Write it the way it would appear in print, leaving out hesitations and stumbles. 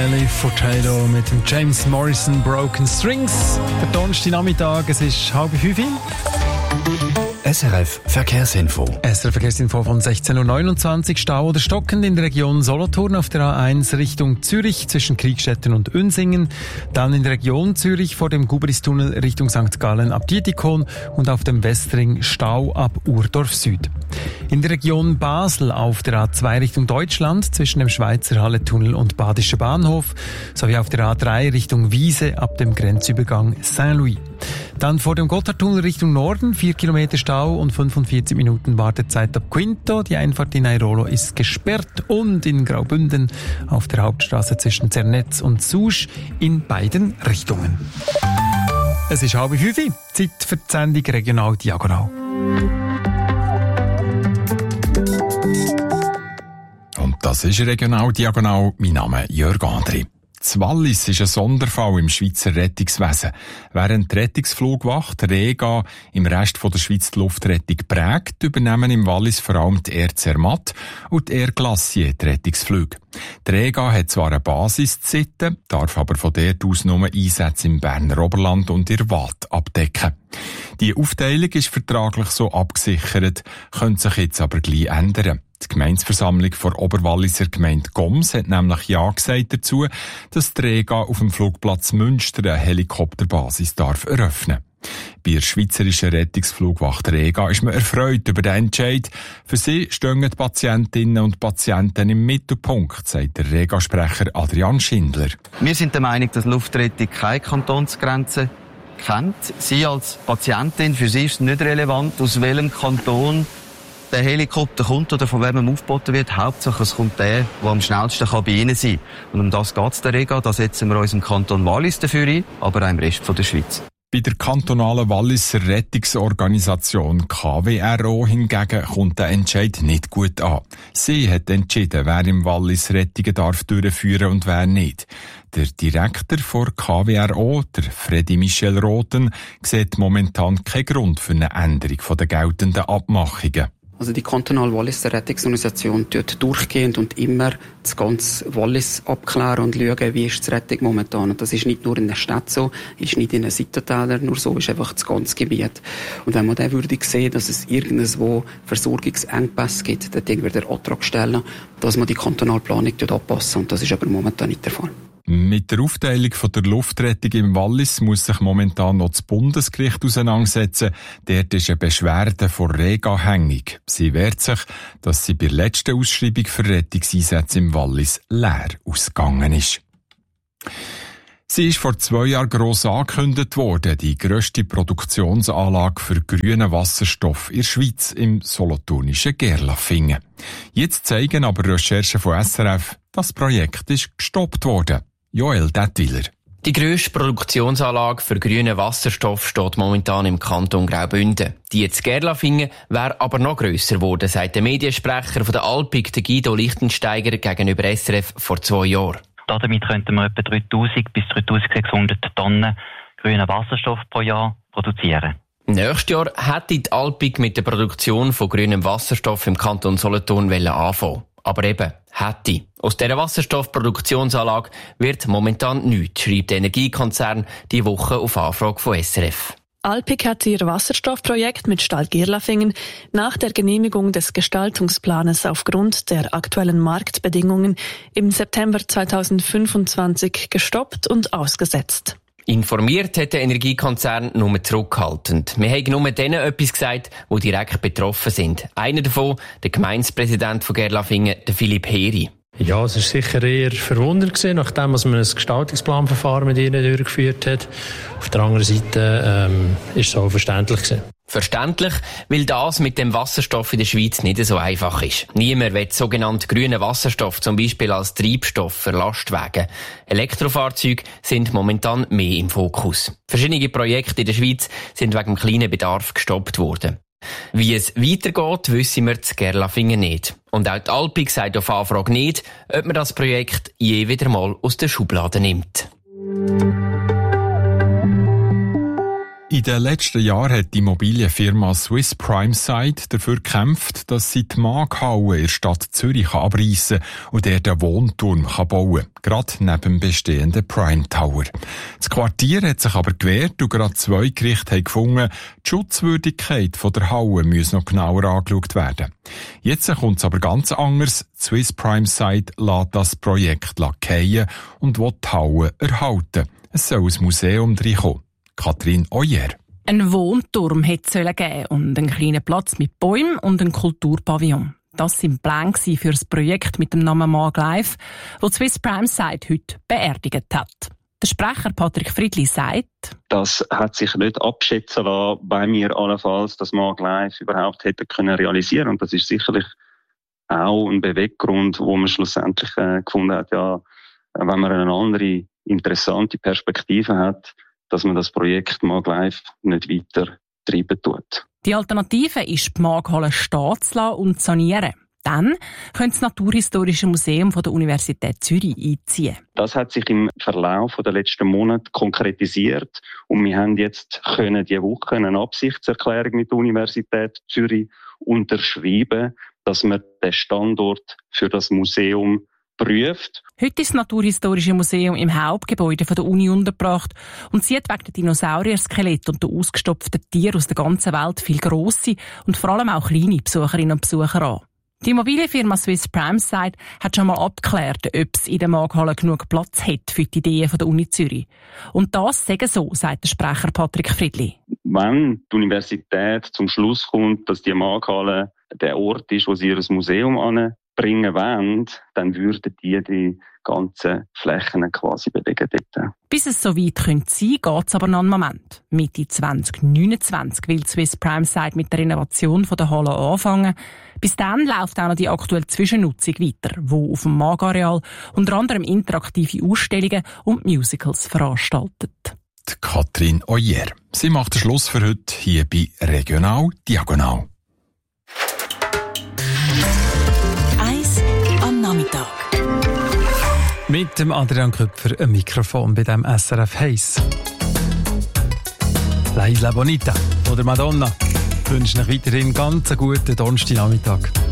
Nelly Furtado mit dem James Morrison Broken Strings. Der Donnerstagnachmittag, es ist 4:30. SRF Verkehrsinfo. SRF Verkehrsinfo von 16.29 Uhr. Stau oder stockend in der Region Solothurn auf der A1 Richtung Zürich zwischen Kriegstetten und Unsingen. Dann in der Region Zürich vor dem Gubristunnel Richtung St. Gallen ab Dietikon und auf dem Westring Stau ab Urdorf Süd. In der Region Basel auf der A2 Richtung Deutschland zwischen dem Schweizer Halletunnel und Badischer Bahnhof sowie auf der A3 Richtung Wiese ab dem Grenzübergang Saint-Louis. Dann vor dem Gotthardtunnel Richtung Norden 4 Kilometer Stau und 45 Minuten Wartezeit ab Quinto. Die Einfahrt in Airolo ist gesperrt und in Graubünden auf der Hauptstraße zwischen Zernetz und Susch in beiden Richtungen. Es ist 4:30, Zeit für die Sendung Regional Diagonal. Und das ist Regional Diagonal. Mein Name ist Jörg Andri. Das Wallis ist ein Sonderfall im Schweizer Rettungswesen. Während die Rettungsflugwacht Rega im Rest der Schweiz die Luftrettung prägt, übernehmen im Wallis vor allem die Air Zermatt und die Air Glacier die Rettungsflüge. Die Rega hat zwar eine Basis zu Sitten, darf aber von dort aus nur Einsätze im Berner Oberland und in der Waadt abdecken. Die Aufteilung ist vertraglich so abgesichert, könnte sich jetzt aber gleich ändern. Die Gemeindeversammlung der Oberwalliser Gemeinde Goms hat nämlich Ja gesagt dazu, dass die Rega auf dem Flugplatz Münster eine Helikopterbasis darf eröffnen. Bei der schweizerischen Rettungsflugwacht Rega ist man erfreut über den Entscheid. Für sie stehen die Patientinnen und Patienten im Mittelpunkt, sagt der Rega-Sprecher Adrian Schindler. Wir sind der Meinung, dass Luftrettung keine Kantonsgrenze kennt. Sie als Patientin, für sie ist es nicht relevant, aus welchem Kanton der Helikopter kommt oder von wem er aufgeboten wird. Hauptsache es kommt der am schnellsten bei Ihnen sein kann. Und um das geht es der Rega. Da setzen wir uns im Kanton Wallis dafür ein, aber auch im Rest der Schweiz. Bei der kantonalen Walliser Rettungsorganisation KWRO hingegen kommt der Entscheid nicht gut an. Sie hat entschieden, wer im Wallis Rettungen darf durchführen und wer nicht. Der Direktor der KWRO, der Freddy Michel Rothen, sieht momentan keinen Grund für eine Änderung der geltenden Abmachungen. Also die kantonale Walliser Rettungsorganisation tut durchgehend und immer das ganze Wallis abklären und schauen, wie ist die Rettung momentan. Und das ist nicht nur in der Stadt so, ist nicht in den Seitentälern nur so, ist einfach das ganze Gebiet. Und wenn man dann würde sehen, dass es irgendwo Versorgungsengpässe gibt, dann würde der Antrag stellen, dass man die kantonale Planung anpassen. Und das ist aber momentan nicht der Fall. Mit der Aufteilung der Luftrettung im Wallis muss sich momentan noch das Bundesgericht auseinandersetzen. Dort ist eine Beschwerde vor Rega hängig. Sie wehrt sich, dass sie bei der letzten Ausschreibung für Rettungseinsätze im Wallis leer ausgegangen ist. Sie ist vor 2 Jahren gross angekündigt worden, die grösste Produktionsanlage für grünen Wasserstoff in der Schweiz im solothurnischen Gerlafingen. Jetzt zeigen aber Recherchen von SRF, das Projekt ist gestoppt worden. Joel Dettwiller. Die grösste Produktionsanlage für grünen Wasserstoff steht momentan im Kanton Graubünden. Die in Gerlafingen wäre aber noch grösser geworden, sagt der Mediensprecher von der Alpic, der Guido Lichtensteiger, gegenüber SRF vor 2 Jahren. Damit könnten wir etwa 3000 bis 3600 Tonnen grünen Wasserstoff pro Jahr produzieren. Nächstes Jahr hätte die Alpic mit der Produktion von grünem Wasserstoff im Kanton Solothurn anfangen. Aber eben, hätte. Aus dieser Wasserstoffproduktionsanlage wird momentan nichts, schreibt der Energiekonzern diese Woche auf Anfrage von SRF. Alpic hat ihr Wasserstoffprojekt mit Stall Gerlafingen nach der Genehmigung des Gestaltungsplanes aufgrund der aktuellen Marktbedingungen im September 2025 gestoppt und ausgesetzt. Informiert hat der Energiekonzern nur zurückhaltend. Wir haben nur denen etwas gesagt, die direkt betroffen sind. Einer davon, der Gemeindepräsident von Gerlafingen, der Philipp Heri. Ja, es war sicher eher verwundernd gewesen, nachdem man ein Gestaltungsplanverfahren mit ihnen durchgeführt hat. Auf der anderen Seite ist es auch verständlich gewesen. Verständlich, weil das mit dem Wasserstoff in der Schweiz nicht so einfach ist. Niemand will sogenannten grünen Wasserstoff, zum Beispiel als Treibstoff für Lastwagen. Elektrofahrzeuge sind momentan mehr im Fokus. Verschiedene Projekte in der Schweiz sind wegen dem kleinen Bedarf gestoppt worden. Wie es weitergeht, wissen wir zu Gerlafingen nicht. Und auch die Alpic sagt auf Anfrage nicht, ob man das Projekt je wieder mal aus der Schublade nimmt. In In den letzten Jahren hat die Immobilienfirma Swiss Prime Site dafür gekämpft, dass sie die Maaghalle in der Stadt Zürich abreißen und dort einen Wohnturm bauen kann, gerade neben dem bestehenden Prime Tower. Das Quartier hat sich aber gewehrt und gerade 2 Gerichte haben gefunden, die Schutzwürdigkeit der Halle muss noch genauer angeschaut werden. Jetzt kommt es aber ganz anders. Swiss Prime Site lässt das Projekt fallen und will die Halle erhalten. Es soll ein Museum reinkommen. Katrin Oyer. Ein Wohnturm hätte es geben und einen kleinen Platz mit Bäumen und ein Kulturpavillon. Das waren Pläne für das Projekt mit dem Namen Maag Live, das Swiss Prime Site heute beerdigt hat. Der Sprecher Patrick Friedli sagt: Das hat sich nicht abschätzen lassen, wenn wir allenfalls das Maag Live überhaupt hätten können realisieren. Und das ist sicherlich auch ein Beweggrund, wo man schlussendlich gefunden hat, ja, wenn man eine andere interessante Perspektive hat, dass man das Projekt Maag Live nicht weiter treiben tut. Die Alternative ist, die Maaghalle stehen zu lassen und zu sanieren. Dann könnte das Naturhistorische Museum von der Universität Zürich einziehen. Das hat sich im Verlauf der letzten Monate konkretisiert und wir haben jetzt diese Woche eine Absichtserklärung mit der Universität Zürich unterschreiben, dass man den Standort für das Museum prüft. Heute ist das Naturhistorische Museum im Hauptgebäude der Uni untergebracht und zieht wegen der Dinosaurier-Skelette und der ausgestopften Tiere aus der ganzen Welt viel grosse und vor allem auch kleine Besucherinnen und Besucher an. Die Immobilienfirma Swiss Prime Site hat schon mal abgeklärt, ob es in der Maaghalle genug Platz hat für die Ideen der Uni Zürich. Und das sagen so, sagt der Sprecher Patrick Friedli. Wenn die Universität zum Schluss kommt, dass die Maaghalle der Ort ist, wo sie ihr Museum anbringen wollen, dann würden die ganzen Flächen quasi belegen dort. Bis es so weit sein könnte, geht es aber noch einen Moment. Mitte 2029 will Swiss Prime Site mit der Renovation der Halle anfangen. Bis dann läuft auch noch die aktuelle Zwischennutzung weiter, wo auf dem Maagareal unter anderem interaktive Ausstellungen und Musicals veranstaltet. Die Katrin Oyer. Sie macht den Schluss für heute hier bei Regional Diagonal. Nachmittag. Mit dem Adrian Köpfer ein Mikrofon bei dem SRF Heiss. La Isla Bonita oder Madonna wünschen euch weiterhin ganz einen guten Donnerstagnachmittag.